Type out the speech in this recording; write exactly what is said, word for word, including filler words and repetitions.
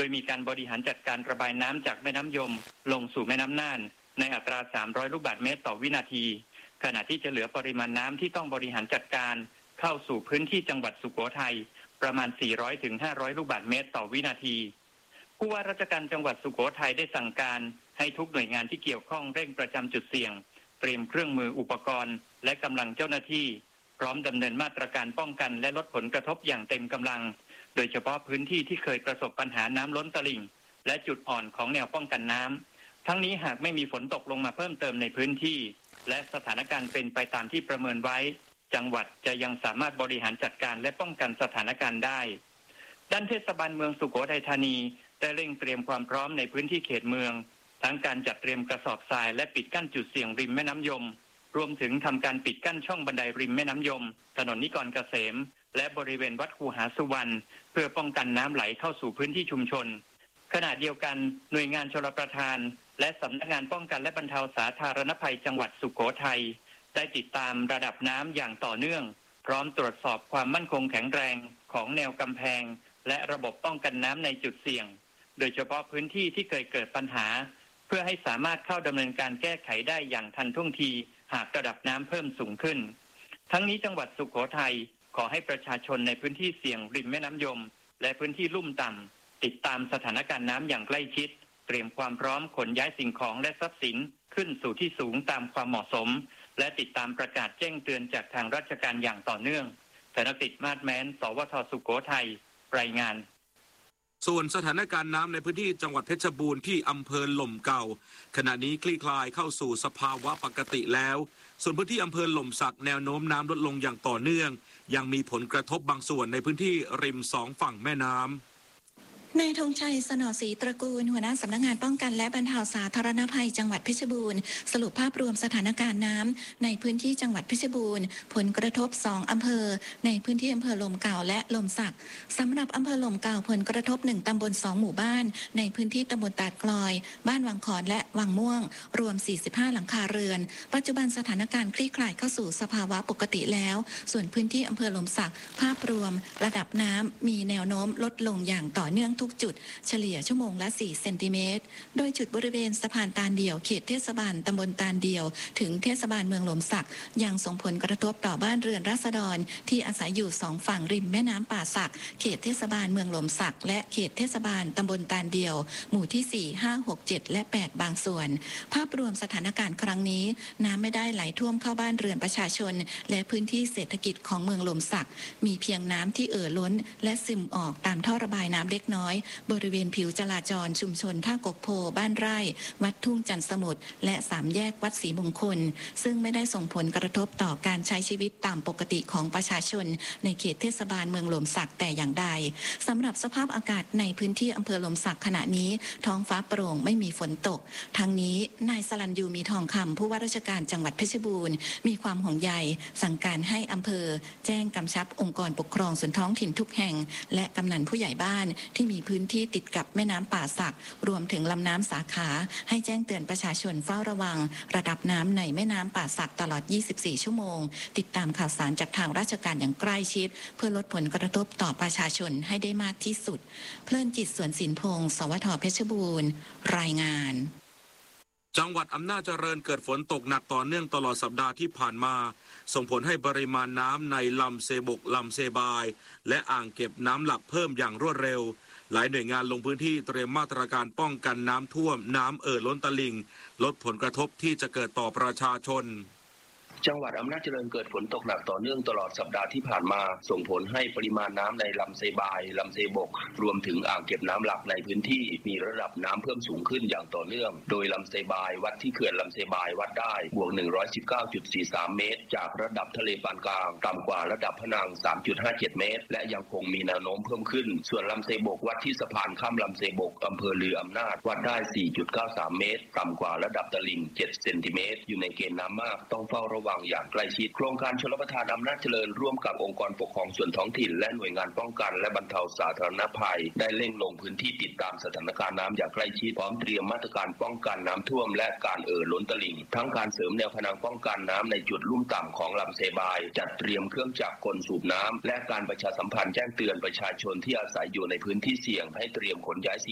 ยมีการบริหารจัดการระบายน้ำจากแม่น้ำยมลงสู่แม่น้ำน่านในอัตราสามร้อยลูกบาศก์เมตรต่อวินาทีขณะที่จะเหลือปริมาณน้ำที่ต้องบริหารจัดการเข้าสู่พื้นที่จังหวัดสุโขทัยประมาณสี่ร้อยถึงห้าร้อยลูกบาศก์เมตรต่อวินาทีผู้ว่าราชการจังหวัดสุโขทัยได้สั่งการให้ทุกหน่วยงานที่เกี่ยวข้องเร่งประจำจุดเสี่ยงเตรียมเครื่องมืออุปกรณ์และกำลังเจ้าหน้าที่พร้อมดำเนินมาตรการป้องกันและลดผลกระทบอย่างเต็มกำลังโดยเฉพาะพื้นที่ที่เคยประสบปัญหาน้ำล้นตลิ่งและจุดอ่อนของแนวป้องกันน้ำทั้งนี้หากไม่มีฝนตกลงมาเพิ่มเติมในพื้นที่และสถานการณ์เป็นไปตามที่ประเมินไว้จังหวัดจะยังสามารถบริหารจัดการและป้องกันสถานการณ์ได้ด้านเทศบาลเมืองสุโขทัยธานีได้เร่งเตรียมความพร้อมในพื้นที่เขตเมืองทั้งการจัดเตรียมกระสอบทรายและปิดกั้นจุดเสี่ยงริมแม่น้ำยมรวมถึงทำการปิดกั้นช่องบันไดริมแม่น้ำยมถนนนิกรเกษมและบริเวณวัดคูหาสุวรรณเพื่อป้องกันน้ำไหลเข้าสู่พื้นที่ชุมชนขณะเดียวกันหน่วยงานชลประทานและสำนักงานป้องกันและบรรเทาสาธารณภัยจังหวัดสุโขทัยได้ติดตามระดับน้ำอย่างต่อเนื่องพร้อมตรวจสอบความมั่นคงแข็งแรงของแนวกำแพงและระบบป้องกันน้ำในจุดเสี่ยงโดยเฉพาะพื้นที่ที่เคยเกิดปัญหาเพื่อให้สามารถเข้าดำเนินการแก้ไขได้อย่างทันท่วงทีหากระดับน้ำเพิ่มสูงขึ้นทั้งนี้จังหวัดสุโขทัยขอให้ประชาชนในพื้นที่เสี่ยงริมแม่น้ำยมและพื้นที่ลุ่มต่ำติดตามสถานการณ์น้ำอย่างใกล้ชิดเตรียมความพร้อมขนย้ายสิ่งของและทรัพย์สินขึ้นสู่ที่สูงตามความเหมาะสมและติดตามประกาศแจ้งเตือนจากทางราชการอย่างต่อเนื่องธนกฤษ มาศแม้น สวท สุโขทัยรายงานส่วนสถานการณ์น้ำในพื้นที่จังหวัดเพชรบูรณ์ที่อำเภอหล่มเก่าขณะนี้คลี่คลายเข้าสู่สภาวะปกติแล้วส่วนพื้นที่อำเภอหล่มสักแนวโน้มน้ำลดลงอย่างต่อเนื่องยังมีผลกระทบบางส่วนในพื้นที่ริมสองฝั่งแม่น้ำนายธงชัย สนอศรีตระกูลหัวหน้าสำนักงานป้องกันและบรรเทาสาธารณภัยจังหวัดเพชรบูรณ์สรุปภาพรวมสถานการณ์น้ำในพื้นที่จังหวัดเพชรบูรณ์ผลกระทบสองอำเภอในพื้นที่อำเภอหล่มเก่าและหล่มสักสำหรับอำเภอหล่มเก่าผลกระทบหนึ่งตำบลสองหมู่บ้านในพื้นที่ตำบลตาดกลอยบ้านวังขอนและวังม่วงรวมสี่สิบห้าหลังคาเรือนปัจจุบันสถานการณ์คลี่คลายเข้าสู่สภาวะปกติแล้วส่วนพื้นที่อำเภอหล่มสักภาพรวมระดับน้ำมีแนวโน้มลดลงอย่างต่อเนื่องทุกจุดเฉลี่ยชั่วโมงละสี่เซนติเมตรโดยจุดบริเวณสะพานตาลเดี่ยวเขตเทศบาลตำบลตาลเดี่ยวถึงเทศบาลเมืองหล่มสักยังส่งผลกระทบต่อบ้านเรือนราษฎรที่อาศัยอยู่สองฝั่งริมแม่น้ำป่าสักเขตเทศบาลเมืองหล่มสักและเขตเทศบาลตำบลตาลเดี่ยวหมู่ที่สี่ ห้า หก เจ็ดและแปดบางส่วนภาพรวมสถานการณ์ครั้งนี้น้ำไม่ได้ไหลท่วมเข้าบ้านเรือนประชาชนและพื้นที่เศรษฐกิจของเมืองหล่มสักมีเพียงน้ำที่เอ่อล้นและซึมออกตามท่อระบายน้ำเล็กน้อยบริเวณผิวจราจรชุมชนท่ากกโพบ้านไร่วัดทุ่งจันทสมุทรและสามแยกวัดศรีมงคลซึ่งไม่ได้ส่งผลกระทบต่อการใช้ชีวิตตามปกติของประชาชนในเขตเทศบาลเมืองหล่มสักแต่อย่างใดสำหรับสภาพอากาศในพื้นที่อำเภอหล่มสักขณะนี้ท้องฟ้าโปร่งไม่มีฝนตกทั้งนี้นายสลันยูมีทองคำผู้ว่าราชการจังหวัดเพชรบูรณ์มีความห่วงใยสั่งการให้อำเภอแจ้งกำชับองค์กรปกครองส่วนท้องถิ่นทุกแห่งและกำนันผู้ใหญ่บ้านที่มีพื้นที่ติดกับแม่น้ำป่าสักรวมถึงลำน้ำสาขาให้แจ้งเตือนประชาชนเฝ้าระวังระดับน้ำในแม่น้ำป่าสักตลอดยี่สิบสี่ชั่วโมงติดตามข่าวสารจากทางราชการอย่างใกล้ชิดเพื่อลดผลกระทบต่อประชาชนให้ได้มากที่สุดเพลินจิตสวนสินพงศ์สวทเพชรบูรณ์รายงานจังหวัดอำนาจเจริญเกิดฝนตกหนักต่อเนื่องตลอดสัปดาห์ที่ผ่านมาส่งผลให้ปริมาณน้ำในลำเซบกลำเซบายและอ่างเก็บน้ำหลักเพิ่มอย่างรวดเร็วหลายหน่วยงานลงพื้นที่เตรียมมาตรการป้องกันน้ำท่วมน้ำเอ่อล้นตลิ่งลดผลกระทบที่จะเกิดต่อประชาชนจังหวัดอำนาจเจริญเกิดฝนตกหนักต่อเนื่องตลอดสัปดาห์ที่ผ่านมาส่งผลให้ปริมาณน้ำในลำเซบายลำเซบกรวมถึงอ่างเก็บน้ำหลักในพื้นที่มีระดับน้ำเพิ่มสูงขึ้นอย่างต่อเนื่องโดยลำเซบายวัดที่เขื่อนลำเซบายวัดได้บวก หนึ่งร้อยสิบเก้าจุดสี่สาม เมตรจากระดับทะเลปานกลางต่ำกว่าระดับพนัง สามจุดห้าเจ็ด เมตรและยังคงมีแนวโน้มเพิ่มขึ้นส่วนลำเซบกวัดที่สะพานข้ามลำเซบกอำเภอลืออำนาจวัดได้ สี่จุดเก้าสาม เมตรต่ำกว่าระดับตลิ่งเจ็ดเซนติเมตรอยู่ในเกณฑ์น้ำมากต้องเฝ้าระวังอย่างใกล้ชิดโครงการชลประทานอำนาจเจริญร่วมกับองค์กรปกครองส่วนท้องถิ่นและหน่วยงานป้องกันและบรรเทาสาธารณภัยได้เร่งลงพื้นที่ติดตามสถานการณ์น้ำอย่างใกล้ชิดพร้อมเตรียมมาตรการป้องกันน้ำท่วมและการเอ่อล้นตลิ่งทั้งการเสริมแนวพนังป้องกันน้ำในจุดลุ่มต่ำของลำเซบายจัดเตรียมเครื่องจักรกลสูบน้ำและการประชาสัมพันธ์แจ้งเตือนประชาชนที่อาศัยอยู่ในพื้นที่เสี่ยงให้เตรียมขนย้าย